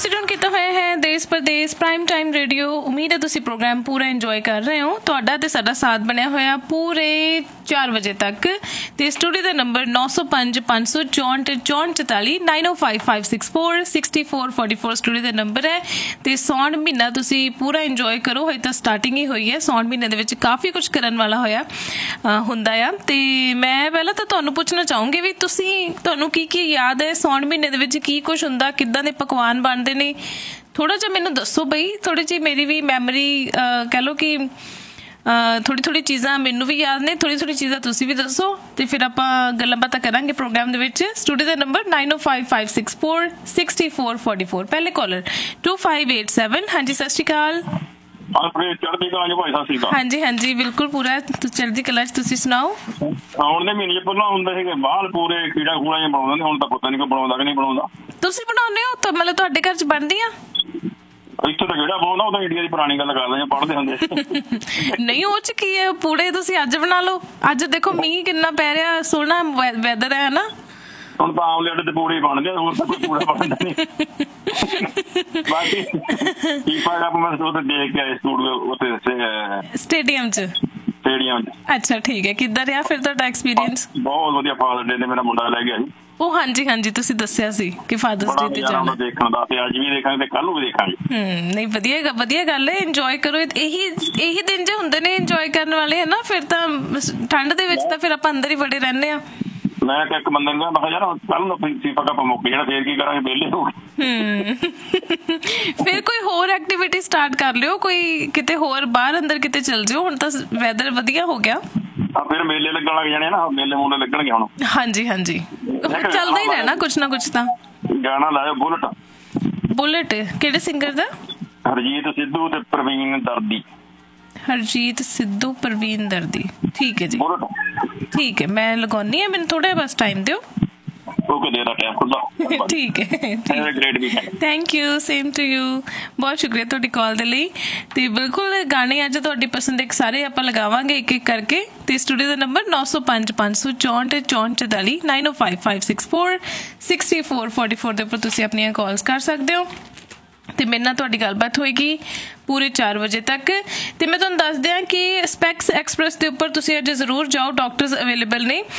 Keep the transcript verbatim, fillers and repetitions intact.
ਤੁਸੀਂ ਟਿਊਨ ਕੀਤਾ ਹੋਇਆ ਹੈ ਦੇਸ਼ ਪ੍ਰਦੇਸ਼ ਪ੍ਰਾਈਮ ਟਾਈਮ ਰੇਡੀਓ। ਉਮੀਦ ਹੈ ਤੁਸੀਂ ਪ੍ਰੋਗਰਾਮ ਪੂਰਾ ਇੰਜੋਏ ਕਰ ਰਹੇ ਹੋ। ਤੁਹਾਡਾ ਤੇ ਸਾਡਾ ਸਾਥ ਬਣਿਆ ਹੋਇਆ ਪੂਰੇ ਚਾਰ ਵਜੇ ਤੱਕ। ਤੇ ਸਟੂਡੀਓ ਦਾ ਨੰਬਰ ਨੌ ਸੌ ਪੰਜ ਪੰਜ ਸੌ ਚੌਂਹਠ ਚੌਂਹਠ ਚੁਤਾਲੀ ਨਾਈਨ ਓ five five six four sixty four forty four studio ਦਾ ਨੰਬਰ ਹੈ। ਤੇ ਸੌਣ ਮਹੀਨਾ ਤੁਸੀਂ ਪੂਰਾ ਇੰਜੋਏ ਕਰੋ। ਹਜੇ ਤਾਂ ਸਟਾਰਟਿੰਗ ਹੀ ਹੋਈ ਹੈ। ਸੌਣ ਮਹੀਨੇ ਦੇ ਵਿੱਚ ਕਾਫੀ ਕੁਛ ਕਰਨ ਵਾਲਾ ਹੋਇਆ ਹੁੰਦਾ ਆ। ਤੇ ਮੈਂ ਪਹਿਲਾਂ ਤਾਂ ਤੁਹਾਨੂੰ ਪੁੱਛਣਾ ਚਾਹੂੰਗੀ ਵੀ ਤੁਸੀਂ ਤੁਹਾਨੂੰ ਕੀ ਕੀ ਯਾਦ ਹੈ ਸੌਣ ਮਹੀਨੇ ਦੇ ਵਿੱਚ ਕੀ ਕੁਛ ਹੁੰਦਾ, ਕਿੱਦਾਂ ਦੇ ਪਕਵਾਨ ਬਣਦੇ ਨੇ, ਥੋੜਾ ਜਿਹਾ ਮੈਨੂੰ ਦੱਸੋ ਬਈ। ਥੋੜੀ ਜਿਹੀ ਮੇਰੀ ਵੀ ਮੈਮਰੀ ਕਹਿ ਲਓ ਕਿ ਥੋੜੀ ਥੋੜੀ ਚੀਜ਼ਾਂ ਮੈਨੂੰ ਵੀ ਯਾਦ ਨੇ, ਥੋੜੀ ਥੋੜੀ ਚੀਜ਼ਾਂ ਤੁਸੀਂ ਵੀ ਦੱਸੋ ਤੇ ਫਿਰ ਆਪਾਂ ਗੱਲਾਂ ਬਾਤਾਂ ਕਰਾਂਗੇ ਪ੍ਰੋਗਰਾਮ ਦੇ ਵਿੱਚ। ਸਟੂਡੀਓ ਦਾ ਨੰਬਰ ਨਾਈਨ ਓ five five six four sixty four forty four. ਪਹਿਲੇ collar to five eight seven. ਹਾਂਜੀ ਸਤਿ ਸ਼੍ਰੀ ਅਕਾਲ। ਹਾਂਜੀ ਹਾਂਜੀ ਬਿਲਕੁਲ ਪੂਰਾ ਚੜ੍ਹਦੀ ਕਲਾ ਚ। ਤੁਸੀਂ ਸੁਣਾਓ। ਹੁਣ ਦੇ ਮਹੀਨੇ ਪਹਿਲਾਂ ਹੁੰਦੇ ਸੀਗੇ ਬਾਹਰ ਪੂਰੇ ਕੀੜਾ ਕੂੜਾ ਜਿਹਾ ਬਣਾਉਂਦੇ, ਹੁਣ ਤਾਂ ਪਤਾ ਨਹੀਂ ਕੋਈ ਬਣਾਉਂਦਾ ਕਿ ਨਹੀਂ ਬਣਾਉਂਦਾ। ਤੁਸੀਂ ਬਣਾਉਂਦੇ ਹੋ ਤਾਂ ਮਤਲਬ ਤੁਹਾਡੇ ਘਰ ਚ ਬਣਦੀਆਂ? ਇੱਥੇ ਤਾਂ ਜਿਹੜਾ ਬਣਾਉਂਦਾ ਉਹ ਤਾਂ ਇੰਡੀਆ ਦੀ ਪੁਰਾਣੀ ਗੱਲ ਕਰਦੇ ਆ, ਪੜ੍ਹਦੇ ਹੁੰਦੇ। ਨਹੀਂ ਉਹ ਚ ਕੀ ਹੈ, ਪੂੜੇ ਤੁਸੀਂ ਅੱਜ ਬਣਾ ਲਓ। ਅੱਜ ਦੇਖੋ ਮੀਂਹ ਕਿੰਨਾ ਪੈ ਰਿਹਾ, ਸੋਹਣਾ ਵੈਦਰ ਹੈ ਨਾ। ਹੁਣ ਤਾਂ ਆਮਲੇਟ ਤੇ ਪੂੜੇ ਬਣਦੇ, ਹੋਰ ਤਾਂ ਕੋਈ ਪੂੜਾ ਬਣਦਾ ਨਹੀਂ। ਬਾਕੀ ਦੇਖ ਕੇ ਆਏ ਉੱਥੇ ਸਟੇਡੀਅਮ ਚ। ਸਟੇਡੀਅਮ ਚ ਅੱਛਾ ਠੀਕ ਹੈ। ਕਿੱਦਾਂ ਰਿਹਾ ਫਿਰ ਤੁਹਾਡਾ ਐਕਸਪੀਰੀਅੰਸ? ਬਹੁਤ ਵਧੀਆ। ਫਾਦਰ ਡੇ ਤੇ ਮੇਰਾ ਮੁੰਡਾ ਲੈ ਗਿਆ ਸੀ। ਉਹ ਹਾਂਜੀ ਹਾਂਜੀ ਤੁਸੀਂ ਦੱਸਿਆ ਸੀ ਕਿ ਫਾਦਰਸ ਡੇ ਤੇ ਜਾਣਾ ਦੇਖਣ ਦਾ, ਤੇ ਅੱਜ ਵੀ ਦੇਖਾਂਗੇ ਤੇ ਕੱਲ ਨੂੰ ਵੀ ਦੇਖਾਂਗੇ। ਹਮ ਨਹੀਂ ਵਧੀਆ ਵਧੀਆ ਗੱਲ ਹੈ। ਇੰਜੋਏ ਕਰੋ। ਇਹੀ ਇਹੀ ਦਿਨ ਜੇ ਹੁੰਦੇ ਨੇ ਇੰਜੋਏ ਕਰਨ ਵਾਲੇ ਹੈ ਨਾ। ਫਿਰ ਤਾਂ ਠੰਡ ਦੇ ਵਿੱਚ ਤਾਂ ਫਿਰ ਆਪਾਂ ਅੰਦਰ ਹੀ ਵੜੇ ਰਹਿੰਦੇ ਹਾਂ। ਮੈਂ ਤਾਂ ਇੱਕ ਬੰਦੇ ਨੂੰ ਮੈਂ ਕਿਹਾ ਯਾਰ ਕੱਲ ਨੂੰ ਫੀਫਾ ਕੱਪ ਮੁੱਕ ਜਾਣਾ, ਫੇਰ ਕੀ ਕਰਾਂਗੇ, ਵਿਹਲੇ ਹੋ ਗਏ। ਫਿਰ ਕੋਈ ਹੋਰ ਐਕਟੀਵਿਟੀ ਸਟਾਰਟ ਕਰ ਲਿਓ, ਕੋਈ ਕਿਤੇ ਹੋਰ ਬਾਹਰ ਅੰਦਰ ਕਿਤੇ ਚਲ ਜਾਓ। ਹੁਣ ਤਾਂ ਵੈਦਰ ਵਧੀਆ ਹੋ ਗਿਆ। ਫਿਰ ਮੇਲੇ ਲੱਗਣ ਲੱਗ ਜਾਣੇ ਨਾ, ਮੇਲੇ ਮੂਲੇ ਲੱਗਣਗੇ ਹੁਣ। ਹਾਂਜੀ ਹਾਂਜੀ ਚੱਲਦਾ ਹੀ ਰਹਿਣਾ ਕੁਛ ਨਾ ਕੁਛ ਤਾਂ। ਗਾਣਾ ਲਾਇਓ ਬੁਲਟ। ਬੁਲਟ ਕਿਹੜੇ ਸਿੰਗਰ ਦਾ? ਹਰਜੀਤ ਸਿੱਧੂ ਤੇ ਪ੍ਰਵੀਨ ਦਰਦੀ। ਹਰਜੀਤ ਸਿੱਧੂ ਪ੍ਰਵੀਨ ਦਰਦੀ। ਠੀਕ ਹੈ ਜੀ ਠੀਕ ਹੈ। ਮੈਂ ਲਗਾਉਣੀ ਹਾਂ, ਮੈਨੂੰ ਥੋੜਾ ਬਸ ਟਾਈਮ ਦਿਓ। ਠੀਕ ਹੈ thank you. Same to you. ਬਹੁਤ ਸ਼ੁਕਰੀਆ ਤੁਹਾਡੀ ਕਾਲ ਦੇ ਲਈ। ਤੇ ਬਿਲਕੁਲ ਗਾਣੇ ਅੱਜ ਤੁਹਾਡੀ ਪਸੰਦ ਇੱਕ ਸਾਰੇ ਆਪਾਂ ਲਗਾਵਾਂਗੇ ਇੱਕ ਇੱਕ ਕਰਕੇ। ਤੇ ਸਟੂਡੀਓ ਦਾ ਨੰਬਰ ਨੌ ਸੌ ਪੰਜ ਪੰਜ ਸੌ ਚੌਂਹਠ ਚੌਂਹਠ ਚੁਤਾਲੀ ਨਾਈਨ ਓ five five six four sixty four forty four ਦੇ ਉੱਪਰ ਤੁਸੀਂ ਆਪਣੀਆਂ ਕਾਲਸ ਕਰ ਸਕਦੇ ਹੋ। ਤੇ ਮੇਰੇ ਨਾਲ ਤੁਹਾਡੀ ਗੱਲਬਾਤ ਹੋਏਗੀ ਪੂਰੇ ਚਾਰ ਵਜੇ ਤੱਕ। ਤੇ ਮੈਂ ਤੁਹਾਨੂੰ ਦੱਸ ਦਿਆਂ ਕਿ ਸਪੈਕਸ ਐਕਸਪ੍ਰੈਸ ਦੇ ਉੱਪਰ ਤੁਸੀਂ ਅੱਜ ਜ਼ਰੂਰ ਜਾਓ, ਡਾਕਟਰਸ ਅਵੇਲੇਬਲ ਨੇ।